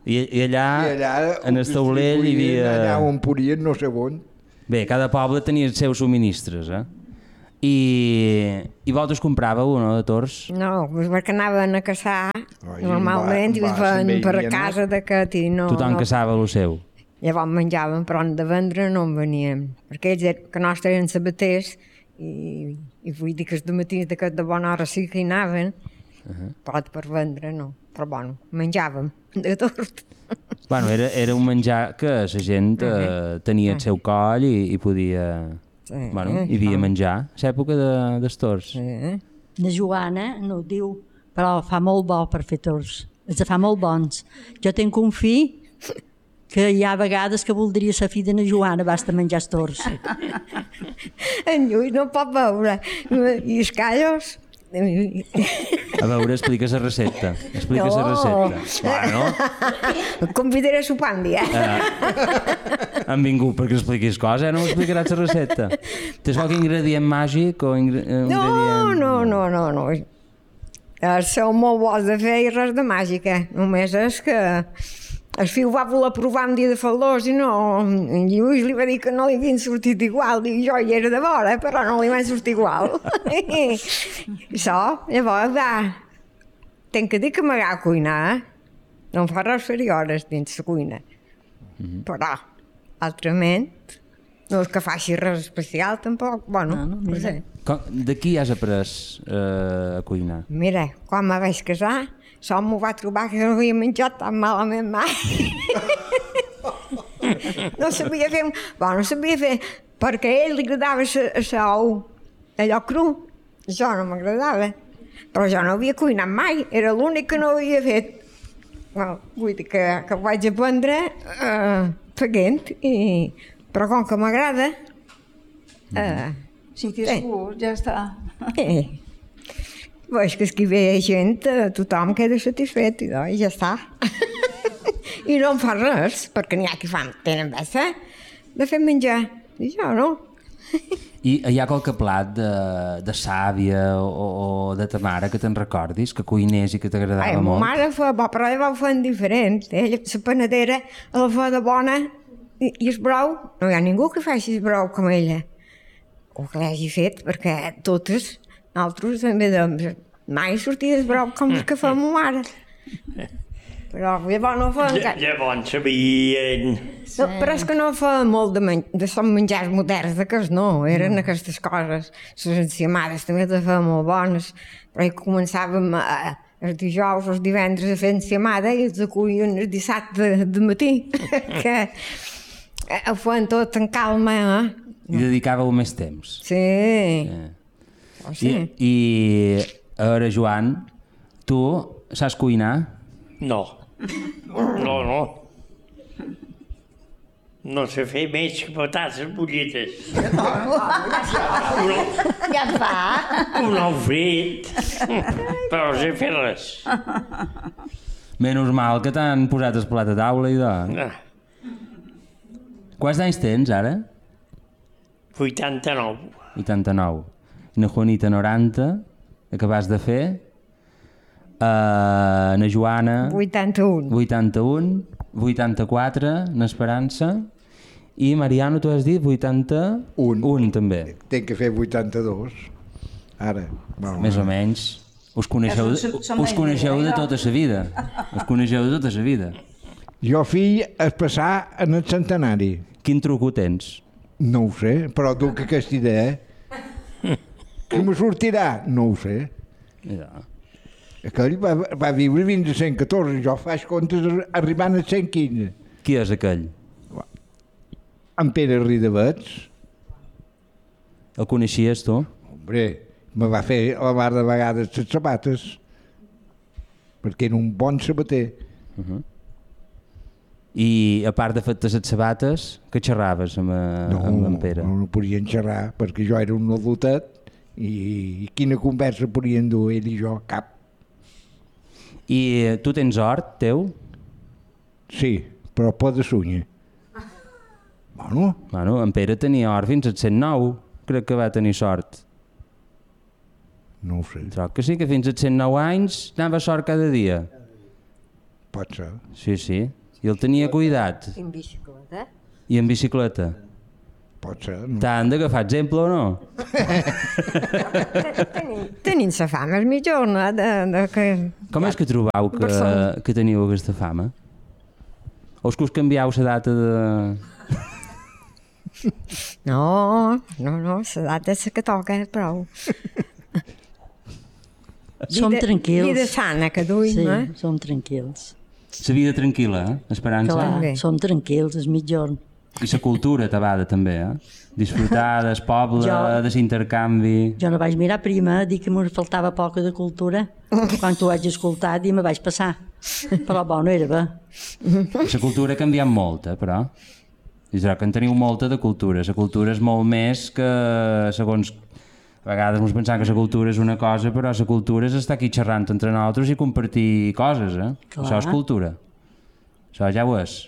I, i allà, I allà en el taulell hi havia... Allà on podien, no sé on. Bé, cada poble tenia els seus subministres, eh? I, i vosaltres compràveu o no, de tords? No, perquè anaven a caçar Ai, normalment va- i es va, van també hi per havia casa d'aquest i no... Tothom no. caçava el seu. Llavors menjàvem, però de vendre no en veníem, perquè ells er, que nostres eren sabaters i, i vull dir que els dematins d'aquest de bona hora sí que hi anaven, uh -huh. però per vendre no. Però bueno, menjàvem de tot. Bueno, era, era un menjar que la gent eh, tenia el seu coll i, i podia... Sí, Bueno, eh, hi havia això. menjar, a l'època de, dels tords. Sí. La Joana no ho diu, però fa molt bo per fer tords. Els fa molt bons. Jo tinc un fill que hi ha vegades que voldria ser fill de na Joana, basta menjar els tords. En Lluís no pot veure. I els callos... A veure, expliques la recepta. Expliques la No. recepta. Bueno, Et convidaré a sopar un dia. eh, han vingut perquè expliquis coses, eh? No m'explicaràs la recepta. Tens qualque ingredient màgic o ingre No, ingredient... no, no, no, no. Els sou molt bons de fer i res de màgica. Només és que el fill va voler provar un dia de faldós i no, en Lluís li va dir que no li havien sortit igual, i jo hi era de vora, però no li van sortir igual. I això, llavors va, tenc que dir que m'agrada cuinar, eh? No em fa res fer hores dins la cuina, mm-hmm. però altrament no és que faci res especial tampoc, bueno, No, no, no mira. sé. Com, de qui has après eh, a cuinar? Mira, quan me vaig casar, sol m'ho va trobar que no havia menjat tan malament mai. No sabia fer... Bueno, no sabia fer... Perquè a ell li agradava l'ou, allò cru. Jo no m'agradava. Però jo no havia cuinat mai. Era l'únic que no havia fet. Well, vull dir que, que ho vaig aprendre uh, fent. I... Però com que m'agrada... Uh, Si tens gust, ja està. eh, Veig que aquí ve gent, eh, tothom queda satisfet i, doncs, ja està. I no em fa res, perquè n'hi ha que fan, tenen bessa de fer menjar. I jo no. I hi ha qualque plat de, de sàvia o, o de ta mare que te'n recordis, que cuinés i que t'agradava Ai, ma molt? mare fa, bo, però ella ho fan diferent. Ella, la panadera, la fa de bona i, i el brou, no hi ha ningú que faci el brou com ella. O que l'hagi fet, perquè totes, nosaltres també de, mai sortia el brou com el que fa ma mare. Però llavors no fa encara. Llavors sabien... No, però és que no fa molt de, men de som menjars moderns, de cas no, eren aquestes coses. Les enciamades també de fer molt bones, però hi començàvem a, els dijous o els divendres a fer enciamada i els acullien el dissabte de, de matí, que ho feien tot en calma, eh? I dedicàveu més temps. Sí. Eh. Oh, sí. I, I a veure, Joan, tu saps cuinar? No. No, no. No sé fer més que patates bullides. Ja fa. Un ou frit. Però no sé fer res. Menys mal que t'han posat el plat a taula i de... Ah, Quants anys tens, ara? vuitanta-nou. vuitanta-nou. Na Juanita, noranta, acabàs de fer. Uh, na Joana... vuitanta-un. vuitanta-un. vuitanta-quatre, n'Esperança. I Mariano, tu has dit vuitanta-un. Un, també. Tenc que fer vuitanta-dos. Ara. Bueno, Més o menys. Us coneixeu, Ja som- som us menys coneixeu de de jo. tota la vida. Us coneixeu de tota la vida. Jo fill es passar en el centenari. Quin truco tens? No ho sé, però tu que aquesta idea, eh? Que me sortirà? No ho sé. Ja. Aquell va, va viure fins a cent catorze, jo faig comptes arribant a cent quinze. Qui és aquell? En Pere Ridavets, El coneixies, tu? hombre, me va fer la mar de vegades les sabates, perquè era un bon sabater. I a part de fer-te les sabates, que xerraves amb, No, amb en Pere? no, no podien xerrar, perquè jo era un adultet i quina conversa podien dur ell i jo? Cap. I tu tens hort, teu? Sí, però por de sunya. Bueno, Bueno, en Pere tenia hort fins als cent nou, crec que va tenir sort. no ho sé, Troc que sí, que fins als cent nou anys anava a sort cada dia. pot ser. Sí, sí. I el tenia cuidat. I en bicicleta. I en bicicleta. Pot ser, no? T'han d'agafar exemple o no? Tenim la fama, és millor, no? De, de que... Com és que trobau que, que teniu aquesta fama? O és que us canviau la data de... No, no, no, la data és la que toca, prou. Som tranquils. Vida sana que duim, sí, eh? som tranquils. La vida tranquil·la, eh? Esperança. Clar, som tranquils, és mitjor. I la cultura tabada també, eh? Disfrutar del poble, Jo- de l'intercanvi... Jo no vaig mirar prima, dir que m'hi faltava poca de cultura. Quan t'ho vaig escoltar, i me vaig passar. Però bo, no era bé. La cultura ha canviat molt, eh, però. I serà que en teniu molta de cultura. La cultura és molt més que, segons... A vegades ens pensem que la cultura és una cosa, però la cultura és estar aquí xerrant entre nosaltres i compartir coses, eh? Clar. Això és cultura. Això ja ho és.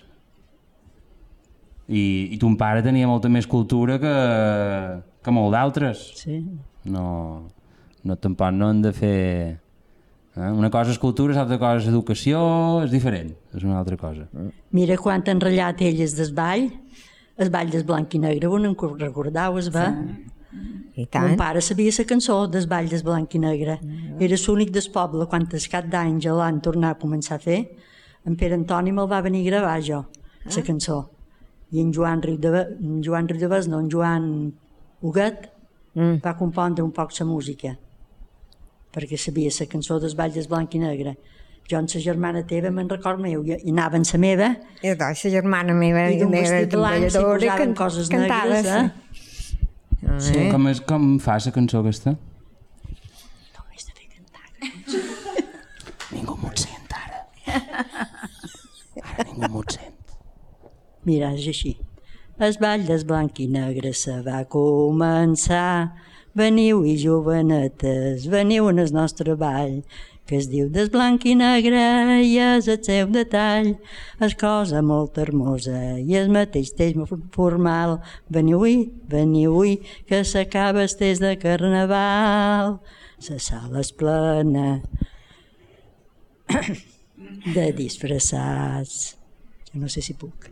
I, i ton pare tenia molta més cultura que, que molt d'altres. Sí. No, no, tampoc no hem de fer... Eh? Una cosa és cultura, l'altra cosa és educació, és diferent, és una altra cosa. Mira quant han ratllat elles del ball, el ball del blanc i negre, on en recordau, es va? I Mon tant. pare sabia la cançó del ball del blanc i negre. Era l'únic del poble, quan al cap d'anys l'han tornat a començar a fer, en Pere Antoni me'l va venir a gravar jo, la cançó. I en Joan Riudavés, en Joan Riudavés, no, en Joan Huguet, Mm. va compondre un poc la música, perquè sabia la cançó del ball del blanc i negre. Jo amb la germana teva me'n record meu, i i anava amb la meva, I doncs, la germana meva i d'un era vestit blanc s'hi balladora i posaven can- coses cantava, negres, eh? Ah, Sí. eh? Com, és, com fa la cançó aquesta? Com has de fer cantar? Ningú m'ho sent ara. Ara ningú m'ho sent. Mira, és així. El ball del blanc i negre se va començar. Veniu i jovenetes, veniu en el nostre ball, que es diu des blanc i negre i és el seu detall. És cosa molt hermosa i el mateix temps formal. Veniu-hi, veniu-hi, que s'acaba el temps de carnaval. La sala és plena de disfressats. Jo no sé si puc.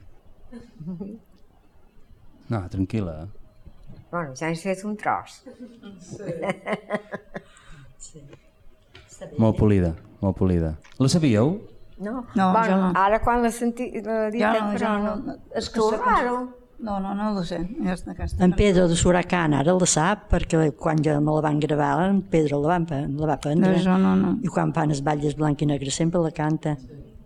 No, tranquil·la. Bueno, ja has fet un tros. Molt polida, molt polida. La sabíeu? No? No, bueno, jo no. Ara quan la senti... La dit, Jo no, però jo no. no. És que Tu, la raro. No, no, no ho sé. Ja està, aquesta. En Pedro de Suracan ara la sap, perquè quan jo me la van gravar, en Pedro la, van, la va prendre. No, jo no, no. I quan fan els balles blanc i negre sempre la canta.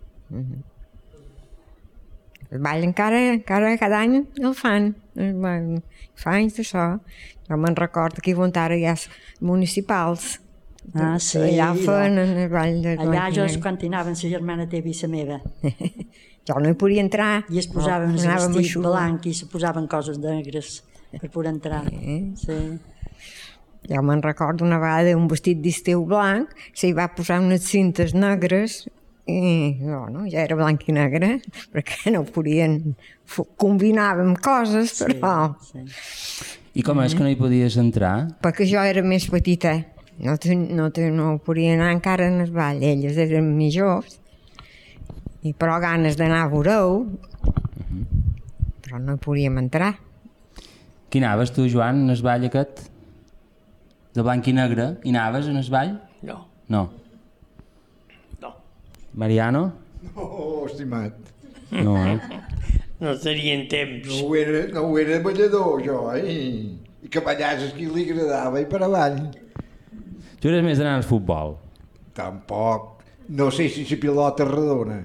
El ball encara, encara cada any el fan. El ball- Fa anys d'això. Jo me'n recordo que hi on ara hi ha municipals. Ah, sí. Allà fan el ball de Allà blanc i jo negre. quan anaven la germana teva i la meva. Jo no hi podia entrar. I es posaven el Anàvem vestit eixugar. blanc i se posaven coses negres per poder entrar. Sí. Jo me'n recordo una vegada un vestit d'estiu blanc, s'hi va posar unes cintes negres i bueno, ja era blanc i negre, perquè no podien... fu- Combinàvem coses, però... Sí. I com és que no hi podies entrar? Perquè jo era més petita, no, ten, no, ten, no podia anar encara en el ball, elles eren millors, i però ganes d'anar a veure-ho, però no hi podíem entrar. Qui anaves tu, Joan, en el ball aquest? De blanc i negre? Hi anaves en el ball? No, No. no. Mariano? Oh, estimat. No, eh? No tenien temps. No ho era, no ho era ballador, jo, eh? I que ballasses qui li agradava i per avall. Tu eres més d'anar al futbol. Tampoc. No sé si la pilota és redona.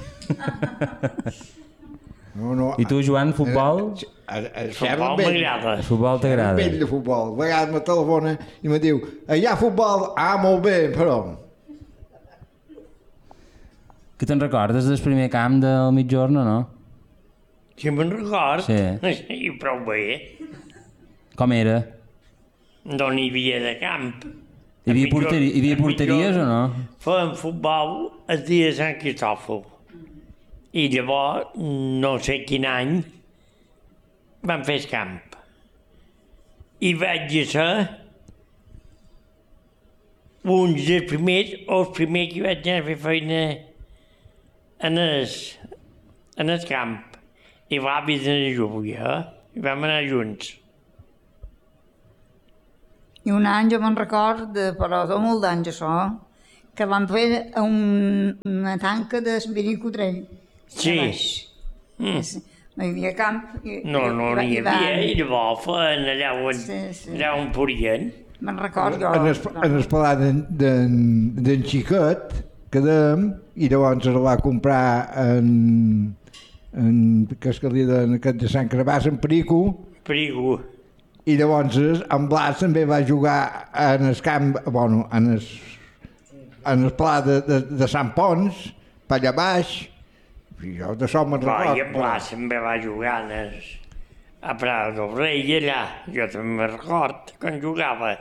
No, no. I tu, Joan, futbol? A, a, a, Futbol m'agrada. El futbol t'agrada? Vell de futbol. A vegades me telefona i me diu, hi ha futbol? Ah, molt bé, però... Que te'n recordes del primer camp del mitjorn o no? Si me'n record, Sí. i prou bé, Com era? no n'hi havia de camp. Hi havia, porteri hi havia porteries o no? Fèiem futbol el dia de Sant Cristòfol. I llavors, no sé quin any, vam fer el camp. I vaig ser un dels primers, o el primer que vaig anar a fer feina en el, en el camp, i l'avi de la lluvia, i vam anar junts. I un any jo me'n record, de, però de molt d'anys això, que vam fer un, una tanca d'Espiricutrell. Sí. Mm. No hi havia camp. I, no, no n'hi havia, i llavors feien allà on, sí, sí. allà on podien. Me'n record jo. En el, en el palau d'en Xiquet, quedem, i llavors el va comprar en, en Cascalia de, de Sant Crabàs, en Perico. Perico. I llavors en Blas també va jugar en el camp, bueno, en el, en el pla de, de, de Sant Pons, per allà baix, i jo de so me'n record. I en Blas també va jugar en el, a Prada del Rei, allà, jo també me'n record, quan jugava.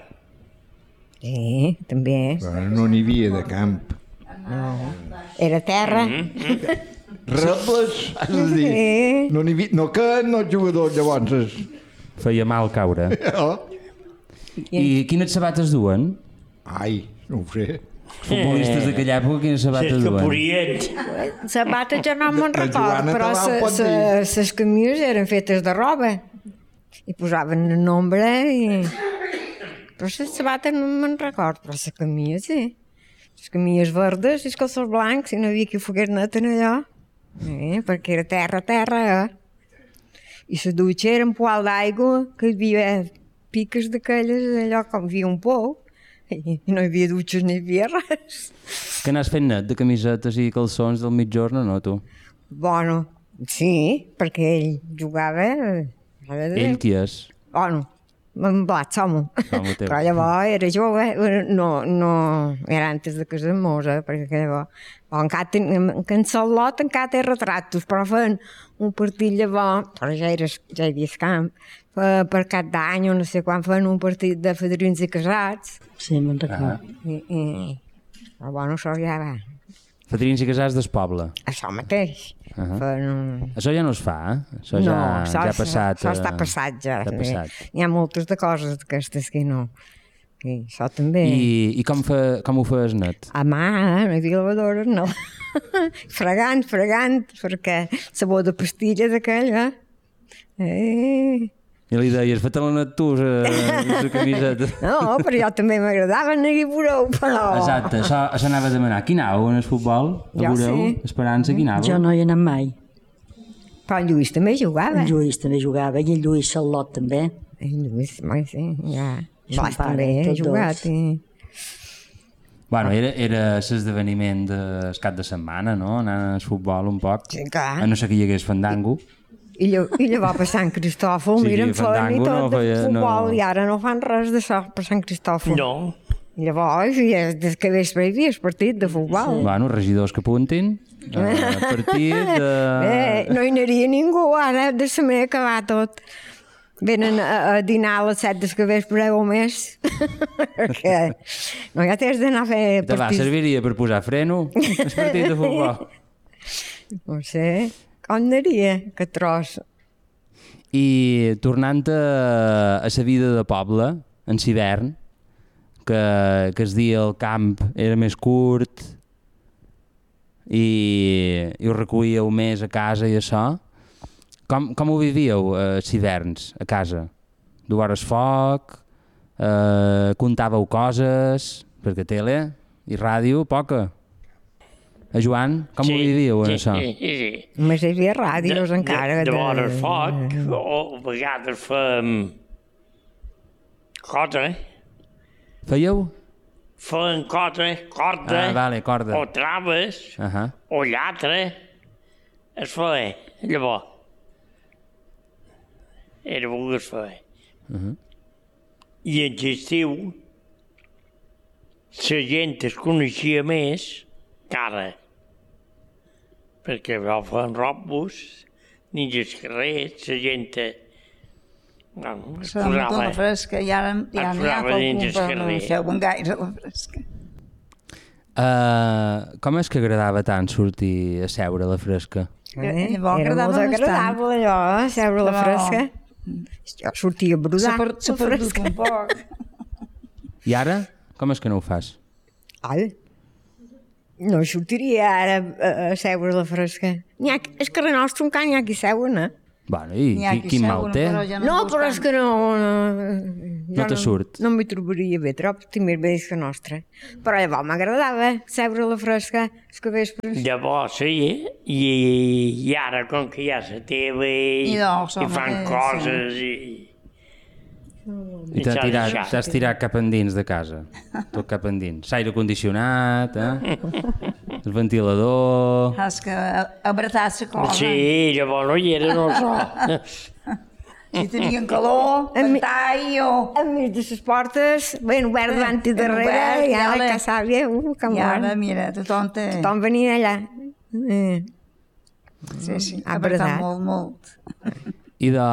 Sí, també. Però no n'hi havia de camp. No, era terra. Mm-hmm. Rebles, has de dir. Sí. No n'hi havia, no que no jugadors llavors. Feia mal caure. Oh. I quines sabates duen? Ai, no ho sé. Futbolistes d'aquella època, quines sabates duen? Podrien. Sabates jo no me'n record, però les camises eren fetes de roba. I posaven el nombre i... Però les sabates no me'n record, però les camises sí. Les camises verdes i els calçons blancs, i no havia qui fogués net en allò. Eh, perquè era terra, terra, eh? I la dutxa era un poal d'aigua, que hi havia piques d'aquelles, allò com hi havia un pou, i no hi havia dutxes ni hi havia res. Que n'has fet net de camisetes i calçons del mitjorn, no, tu? Bueno, sí, perquè ell jugava... Ell qui és? Bueno, en Blat, som-ho. Però llavors era jove, no, no, era antes de casar-nos, eh, perquè llavors... Encara ten, en Salot encara té retratos, però feien un partit llavors, però ja, era, ja hi havia el camp, per, per cap d'any o no sé quan feien un partit de fadrins i casats. Sí, me'n record. I, i, però bueno, això ja va. Fadrins i casats del poble. Això mateix. Uh -huh. un... Això ja no es fa, eh? Això ja, no, això, ja ha passat. Això està passat ja. Està passat. Hi ha moltes de coses d'aquestes que no. I això també. I, i com, fa, com ho fes net? A mà, eh? No hi havia lavadores, no. fregant, fregant, perquè sabó de pastilla d'aquella. Eh... I li deies, fes-te la net tu, la camiseta. No, però jo també m'agradava anar a veureu, però... Exacte, això, això anava a demanar. Qui anava en el futbol? A jo veureu? sí. Esperança, qui anava? Jo no hi he anat mai. Però en Lluís també jugava. En Lluís també jugava, i en Lluís Salot també. En Lluís, mai, sí, ja... Blas pare, també he jugat i... Bueno, era, era l'esdeveniment del cap de setmana, no? Anar al futbol un poc. Sí, clar. A no ser que hi hagués fandango. I, I llavors per Sant Cristòfol, sí, miren, feien i tot no de feia, futbol, no. I ara no fan res d'això per Sant Cristòfol. No. I llavors, ja, des que vespre hi havia el partit de futbol. Sí. Bueno, regidors que apuntin, eh, partit... Eh... Eh, no hi aniria ningú, ara de la manera que va tot. Venen a, a dinar a les set des que vespre o més. Perquè no, ja tens d'anar a fer partits. Te va, serviria per posar freno el partit de futbol. No sé, com anaria, que tros. I tornant a, a la vida de poble, en l'hivern, que, que el dia al camp era més curt i, i ho recollíeu més a casa i això, com, com ho vivíeu eh, els hiverns a casa? Duar el foc, eh, contàveu coses, perquè tele i ràdio, poca. A Joan, com sí, ho vivíeu, sí, això? Sí, sí, sí. Només hi havia ràdios de, encara. De, de vora el foc, o a vegades fèiem corda. Fèieu? Fèiem corda, corda, ah, vale, corda. o traves, uh -huh. o llatre. Es feia, llavors. Era el que es feia. Uh -huh. I en l'estiu la gent es coneixia més que ara. Perquè va fent robos, ni als carrers, la gent... Bueno, es posava... posava... la fresca, i ara ja n'hi ha qualcun, però no deixeu gaire la fresca. Uh, com és que agradava tant sortir a seure a la fresca? Eh? Era molt agradable allò, eh? Seure a la fresca. Jo sortia a brodar. S'ha perdut un poc. I ara? Com és que no ho fas? Ai, No sortiria ara a, a seure a la fresca. N'hi ha, el carrer nostre encara n'hi ha qui seuen, eh? Bueno, i qui, quin mal té? Però ja no, no però és que no... No, no te surt. No, no m'hi trobaria bé, trop, tinc més bé que nostra. Però llavors m'agradava seure a la fresca, els que vespres. Llavors, sí, i, i ara, com que hi ha la teva i, I, doncs, i fan home, coses sí. i... I t'has tirat, t'has tirat cap endins de casa, tot cap endins. L'aire condicionat, eh? El ventilador... Has que abratar la cosa. Sí, llavors no hi era, no so. Si tenien calor, ventall o... Enmig de les portes, ben obert davant i darrere, i ara que sàvia, uh, que I ara, mira, tothom té... Tothom venia allà. Eh. Sí, sí, abratar molt, molt. I de...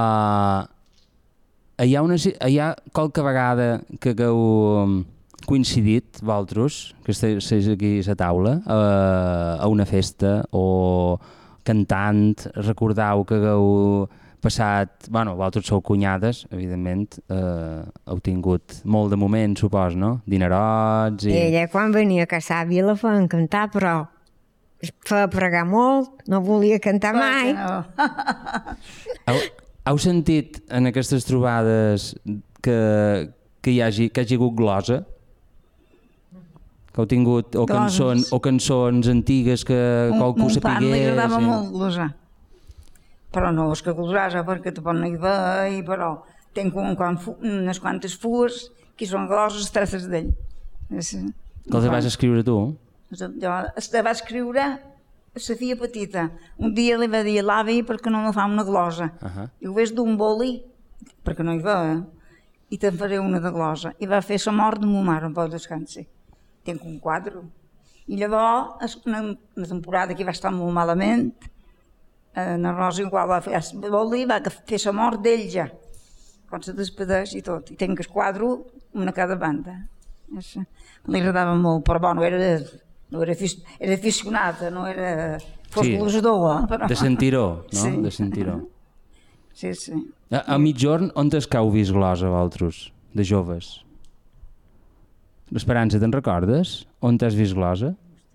Hi ha, una, hi ha qualque vegada que hagueu coincidit, vosaltres, que esteu aquí a la taula, a, a una festa o cantant, recordeu que hagueu passat... Bueno, vosaltres sou cunyades, evidentment, eh, heu tingut molt de moments, supos, no? Dinerots i... Ella, quan venia a casa àvia, la feien cantar, però es feia pregar molt, no volia cantar mai. No. Heu, heu sentit en aquestes trobades que, que, hi hagi, que hi hagi hagut glosa? Que heu tingut o cançons, o cançons antigues que qualcú sapigués? Mon pare li agradava i... molt glosar. Però no és que glosava perquè tampoc no hi veia, però tenc un, unes quantes fues que són gloses tretes d'ell. Que els vas escriure tu? Jo les va escriure a la filla petita. Un dia li va dir a l'avi perquè no me fa una glosa. Uh -huh. I ho ves d'un boli, perquè no hi veia, i te'n faré una de glosa. I va fer la mort de ma mare, en pau descansi. Tenc un quadre. I llavors, una, una temporada que va estar molt malament, en la Rosa igual va fer el boli, va fer la mort d'ell ja, quan se despedeix i tot. I tenc el quadre, una a cada banda. Li agradava molt, però bon, no era... No era, era aficionada, no era... Fos sí, glosador, eh? Però... De sentir-ho, no? Sí. De sentir-ho. Sí, sí. A, a mitjorn, on és que heu vist glosa, vosaltres, de joves? L'Esperança, te'n recordes? On t'has vist glosa?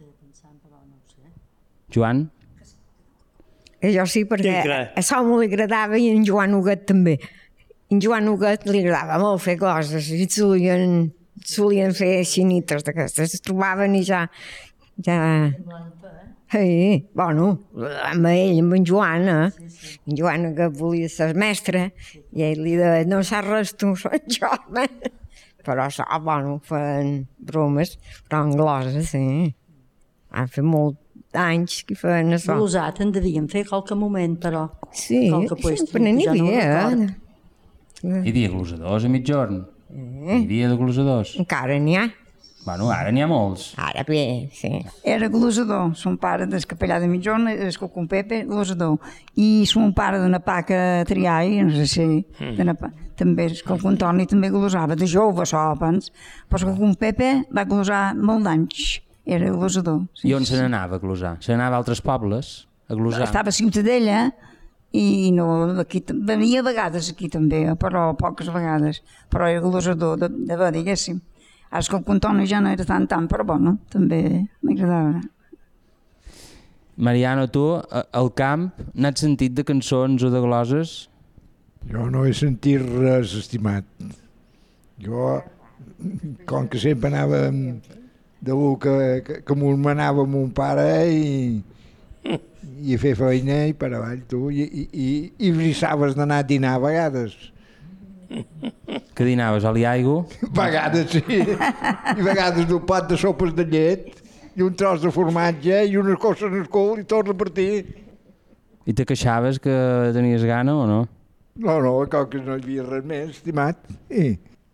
Joan? Jo sí, perquè a Salmo li agradava i en Joan Huguet també. En Joan Huguet li agradava molt fer coses i solien... solien fer xinites d'aquestes, es trobaven i ja... ja... Sí, bueno, amb ell, amb en Joan, eh? En Joan que volia ser mestre, i ell li deia, no saps res tu, soc jo, eh? Però, bueno, feien bromes, però en glosa, sí. Han fet molt anys que feien això. Glosat en devien fer qualque moment, però... Sí, sempre n'hi havia, eh? Hi havia glosadors a mitjorn? Hi havia de glosadors? Encara n'hi ha. Bueno, ara n'hi ha molts. Ara bé, sí. Era glosador. Son pare del capellà de mitjorn, el cocum Pepe, glosador. I son pare d'una paca triai, no sé si... També, el cocum Toni també glosava, de jove, so, abans. Però el cocum Pepe va glosar molt d'anys. Era glosador. I on se n'anava a glosar? Se n'anava a altres pobles a glosar? Estava a Ciutadella, i no, aquí, venia a vegades aquí també, però poques vegades, però era glosador de, de bé, diguéssim. Ara que el Contoni ja no era tant tant, però bueno, també m'agradava. Mariano, tu, al camp, n'has sentit de cançons o de gloses? Jo no he sentit res, estimat. Jo, com que sempre anava d'algú que, que, que m'ho manava mon pare i... i a fer feina i per avall, tu, i, i, i, i brissaves d'anar a dinar a vegades. Que dinaves, oli i aigua? A vegades, sí. I a vegades un pot de sopes de llet i un tros de formatge i unes coses en el cul i tot repartir. I te queixaves que tenies gana o no? No, no, com que no hi havia res més, estimat. I...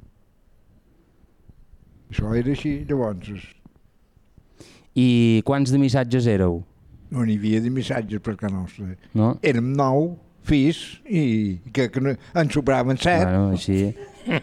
Això era així, llavors. I quants de missatges éreu? No n'hi havia de missatges per casa nostra. No? Érem nou fills i que, que no, en sobraven set. Bueno, així...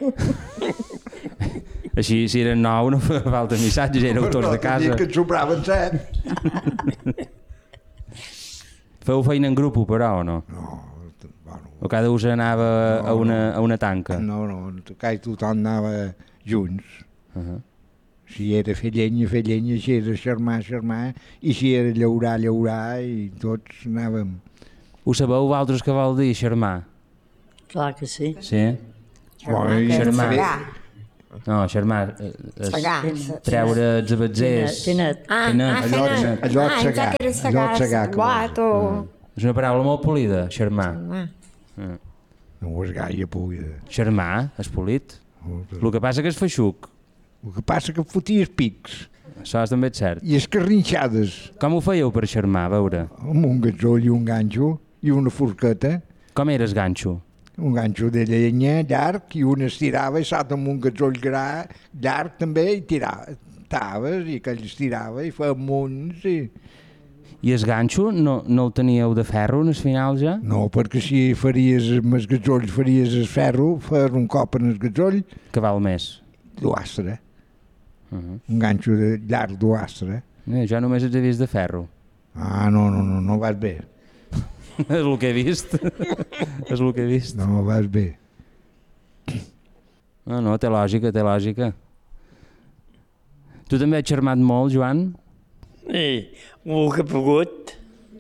així, si eren nou, no fa falta missatges, éreu tots de casa. No, que en sobraven set. Feu feina en grup, però, o no? No, bueno... O cada un anava no, a, una, a una tanca? No, no, quasi tothom anava junts. Uh -huh. Si era fer llenya, fer llenya, si era xermar, xermar, i si era llaurar, llaurar, i tots anàvem. Ho sabeu vosaltres què vol dir xermar? Clar que sí. Sí? Xermar. Xermar. No, xermar és treure els abatzers. Tenet. Ah, Tenet. ah, Allò, allò et segar. Allò et segar. Guat o... És una paraula molt polida, xermar. Ah. No ho és gaire polida. Xermar, és polit. El que passa que és feixuc. El que passa que foties pics. Això també és cert. I escarrinxades. Com ho fèieu per xermar, a veure? Amb un gatzol i un ganxo i una forqueta. Com era el ganxo? Un ganxo de llenya llarg i un estirava i sota amb un gatzol gra, llarg també i tirava. Taves i aquell estirava i feia munts i... I el ganxo no, no el teníeu de ferro en el final ja? No, perquè si faries amb el gatzol, faries el ferro, fer un cop en el gatzol... Que val més? D'oastre. Uh -huh. Un ganxo de llarg d'oastre. Eh, jo només els he vist de ferro. Ah, no, no, no, no vas bé. És el que he vist. És el que he vist. No vas bé. No, no, té lògica, té lògica. Tu també has xermat molt, Joan? Sí, el que he pogut.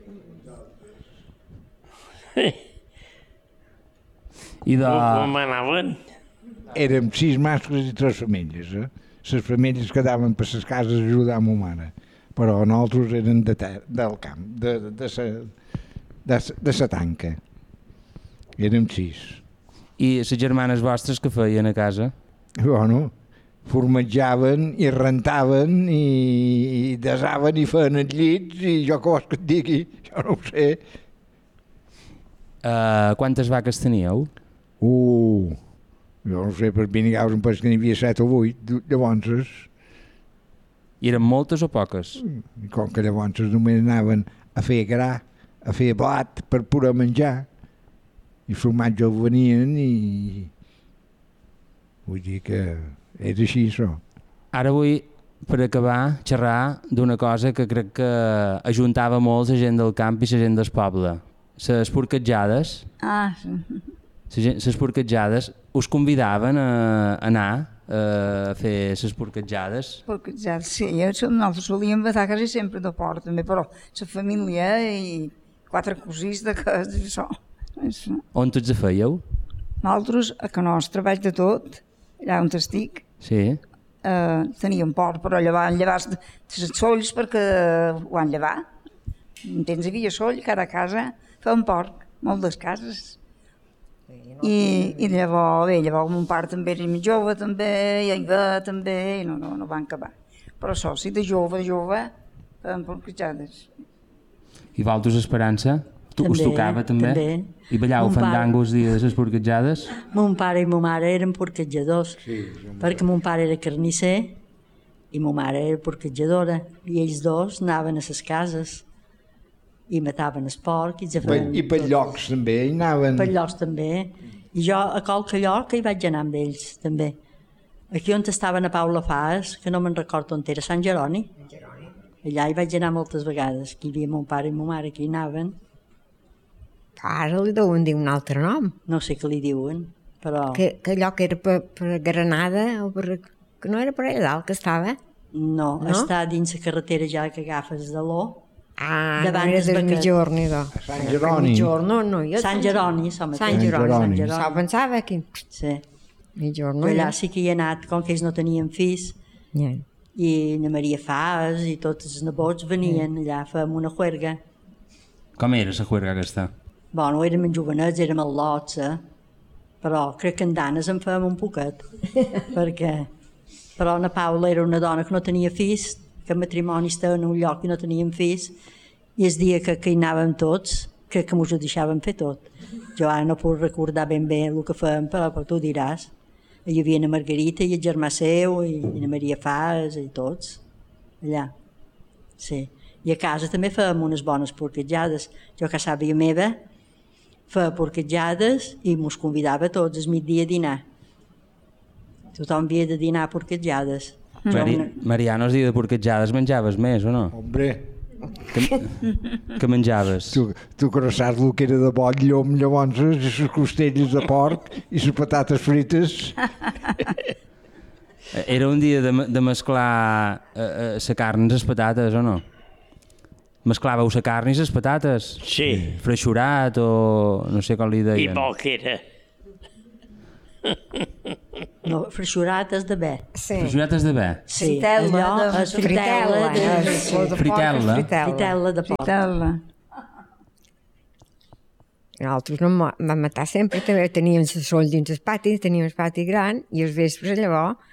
I de... Com anaven? Érem sis mascles i tres femelles, eh? Les femelles quedaven per les cases a ajudar a ma mare, però nosaltres eren de ter del camp, de, de, de, sa, de, de sa tanca. Érem sis. I les germanes vostres que feien a casa? Bueno, formatjaven i rentaven i, i desaven i feien els llits i jo què vols que et digui, jo no ho sé. Uh, quantes vaques teníeu? Uh, jo no sé, per Binigaus em penso que n'hi havia set o vuit, llavors... I eren moltes o poques? I com que llavors només anaven a fer gra, a fer blat per poder menjar, i els formatges venien i... Vull dir que és així, això. Ara vull, per acabar, xerrar d'una cosa que crec que ajuntava molt la gent del camp i la gent del poble. Les porquetjades. Ah, Les porquetjades us convidaven a anar a fer les porquetjades? porquetjades, sí. Nosaltres solíem batar quasi sempre de port, també, però la família i quatre cosins de casa, això. On tots fèieu? Nosaltres, a que nostre, baix de tot, allà on estic, Sí. eh, teníem port, però llevar, llevar els solls perquè ho van llevar. Entens, hi havia soll, cada casa feien porc, moltes cases. I, i llavors, bé, llavors mon pare també era més jove, també, i ell va també, i no, no, no van acabar. Però això, sí, de jove, de jove, feien porquejades. I vosaltres, Esperança? Tu us tocava també? També. I ballàveu fandangos i les porquetjades? Mon pare i ma mare eren porquetjadors, sí, perquè mon pare era carnisser i ma mare era porquetjadora, i ells dos anaven a les cases i mataven el porc i, feien I per llocs també hi anaven. per llocs també, i jo a qualque lloc hi vaig anar amb ells també. Aquí on estaven a Paula Faes, que no me'n recordo on era, Sant Jeroni, allà hi vaig anar moltes vegades, que hi havia mon pare i ma mare que hi anaven. Ara li deuen dir un altre nom. No sé què li diuen, però... Que, que allò que era per, per Granada, o per, que no era per allà dalt que estava? No, No? està dins la carretera ja que agafes de l'O. Ah, Davant no era del del Bequet. Mijorni, do. Sant Jeroni. Mijorno, no, jo... Sant Jeroni, som aquí. Sant Jeroni. Sant Jeroni. Això pensava que... Sí. Mijorno, Però allà ja. sí que hi he anat, com que ells no tenien fills, Ja. i na Maria Faes i tots els nebots venien allà, fèiem una juerga. Com era la juerga aquesta? Bueno, érem jovenets, érem al lots, eh? Però crec que en danes en fèiem un poquet, perquè... Però na Paula era una dona que no tenia fills, que en matrimoni estava en un lloc i no tenien fills, i el dia que, que hi anàvem tots, crec que mos ho deixàvem fer tot. Jo ara no puc recordar ben bé el que fèiem, però, però tu diràs. Hi havia na Margarita i el germà seu, i, i na Maria Faes, i tots, allà. Sí. I a casa també fèiem unes bones porquetjades. Jo a casa àvia meva feia porquetjades i mos convidava tots el migdia a dinar. Tothom havia de dinar porquetjades. Mari... Mariano, els dies de porquetjades menjaves més, o no? Hombre, Que, que menjaves? tu, tu que no saps el que era de bo llom, llavors, les costelles de porc i les patates frites. Era un dia de, de mesclar la uh, carn amb les patates, o no? Mesclàveu la carn i les patates? Sí. Freixurat o no sé com li deien. I bo que era. No, freixurat és de bé. Sí. Freixurat és de bé? Sí, Fritella, allò de- és fritela. Fritela, de- és- sí. o de porc és Fritela. fritela. Fritela de porc. Fritella. Nosaltres no vam matar sempre, també teníem la sol dins el pati, teníem el pati gran, i els vespres llavors